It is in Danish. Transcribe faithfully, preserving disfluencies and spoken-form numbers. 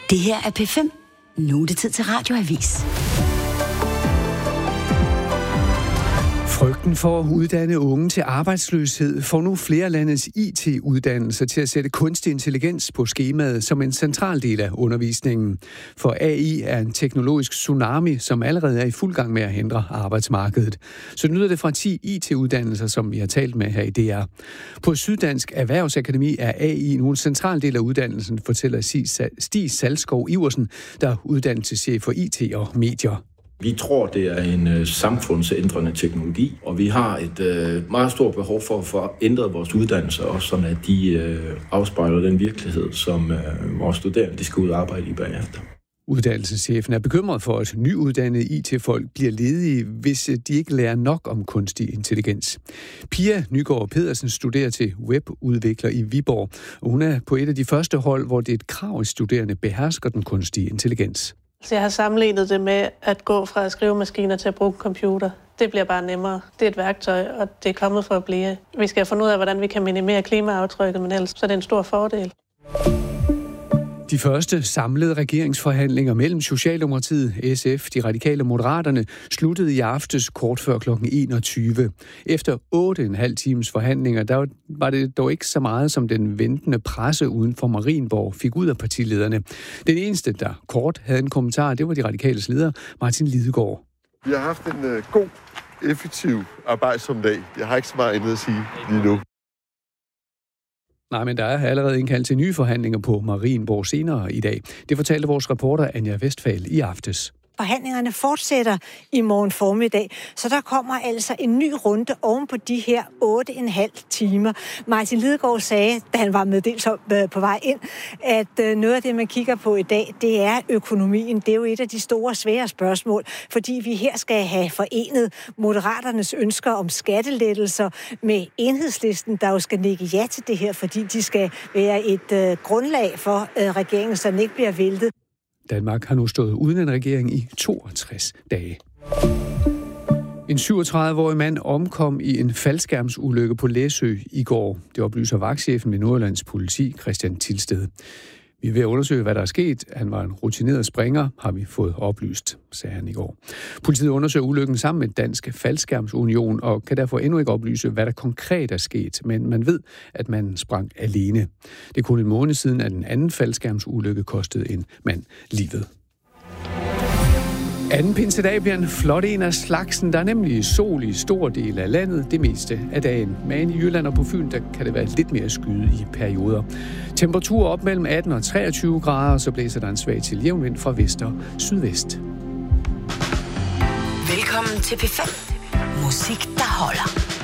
Det her er P fem. Nu er det tid til Radioavis. Frygten for at uddanne unge til arbejdsløshed får nu flere landets I T-uddannelser til at sætte kunstig intelligens på skemaet som en central del af undervisningen. For A I er en teknologisk tsunami, som allerede er i fuld gang med at ændre arbejdsmarkedet. Så lyder det fra ti I T-uddannelser, som vi har talt med her i D R. På Syddansk Erhvervsakademi er A I nu en central del af uddannelsen, fortæller Stig Salskov Iversen, der er uddannelseschef for I T og medier. Vi tror, det er en øh, samfundsændrende teknologi, og vi har et øh, meget stort behov for at få ændret vores uddannelser, også sådan at de øh, afspejler den virkelighed, som øh, vores studerende de skal ud og arbejde i bagefter. Uddannelseschefen er bekymret for, at nyuddannede I T-folk bliver ledige, hvis de ikke lærer nok om kunstig intelligens. Pia Nygaard Pedersen studerer til webudvikler i Viborg, og hun er på et af de første hold, hvor det er et krav, at studerende behersker den kunstige intelligens. Så jeg har sammenlignet det med at gå fra skrivemaskiner til at bruge computer. Det bliver bare nemmere. Det er et værktøj, og det er kommet for at blive. Vi skal have fundet ud af, hvordan vi kan minimere klimaaftrykket, men ellers så er det en stor fordel. De første samlede regeringsforhandlinger mellem Socialdemokratiet, S F, de radikale og Moderaterne sluttede i aftes kort før klokken enogtyve. Efter otte og en halv times forhandlinger, der var det dog ikke så meget, som den ventende presse uden for Marienborg fik ud af partilederne. Den eneste, der kort havde en kommentar, det var de radikales leder, Martin Lidegaard. Vi har haft en uh, god, effektiv arbejdsom dag. Jeg har ikke så meget andet at sige lige nu. Nej, men der er allerede indkaldt til nye forhandlinger på Marienborg senere i dag. Det fortalte vores reporter Anja Westphal i aftes. Forhandlingerne fortsætter i morgen formiddag, så der kommer altså en ny runde oven på de her otte og en halv timer. Martin Lidegaard sagde, da han var meddelt på vej ind, at noget af det, man kigger på i dag, det er økonomien. Det er jo et af de store, svære spørgsmål, fordi vi her skal have forenet Moderaternes ønsker om skattelettelser med Enhedslisten, der jo skal nikke ja til det her, fordi de skal være et uh, grundlag for uh, regeringen, så den ikke bliver væltet. Danmark har nu stået uden en regering i toogtres dage. En syvogtredive-årig mand omkom i en faldskærmsulykke på Læsø i går. Det oplyser vagtchefen ved Nordjyllands politi, Christian Tilsted. Vi er ved at undersøge, hvad der er sket. Han var en rutineret springer, har vi fået oplyst, sagde han i går. Politiet undersøger ulykken sammen med Dansk Faldskærmsunion og kan derfor endnu ikke oplyse, hvad der konkret er sket. Men man ved, at man sprang alene. Det er kun en måned siden, at en anden faldskærmsulykke kostede en mand livet. Anden pinsedag bliver en flot en af slagsen. Der er nemlig sol i store dele af landet det meste af dagen. Men i Jylland og på Fyn, der kan det være lidt mere skyde i perioder. Temperatur op mellem atten og treogtyve grader, og så blæser der en svag til jævn vind fra vest og sydvest. Velkommen til P fem. Musik, der holder.